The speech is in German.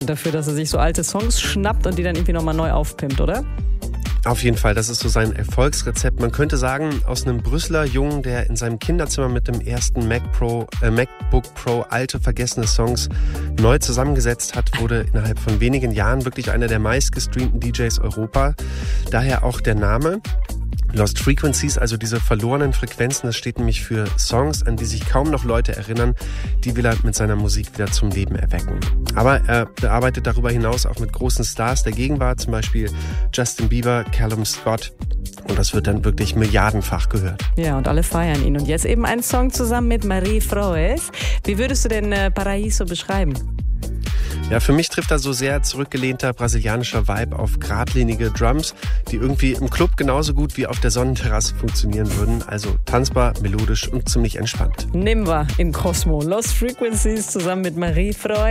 dafür, dass er sich so alte Songs schnappt und die dann irgendwie nochmal neu aufpimpt, oder? Auf jeden Fall, das ist so sein Erfolgsrezept. Man könnte sagen, aus einem Brüsseler Jungen, der in seinem Kinderzimmer mit dem ersten MacBook Pro alte, vergessene Songs neu zusammengesetzt hat, wurde innerhalb von wenigen Jahren wirklich einer der meistgestreamten DJs Europa. Daher auch der Name. Lost Frequencies, also diese verlorenen Frequenzen, das steht nämlich für Songs, an die sich kaum noch Leute erinnern, die will er mit seiner Musik wieder zum Leben erwecken. Aber er arbeitet darüber hinaus auch mit großen Stars der Gegenwart, zum Beispiel Justin Bieber, Callum Scott. Und das wird dann wirklich milliardenfach gehört. Ja, und alle feiern ihn. Und jetzt eben ein Song zusammen mit Marie Froes. Wie würdest du denn Paraíso beschreiben? Ja, für mich trifft da so sehr zurückgelehnter brasilianischer Vibe auf geradlinige Drums, die irgendwie im Club genauso gut wie auf der Sonnenterrasse funktionieren würden. Also tanzbar, melodisch und ziemlich entspannt. Nehmen wir im Cosmo Lost Frequencies zusammen mit Marie Froes.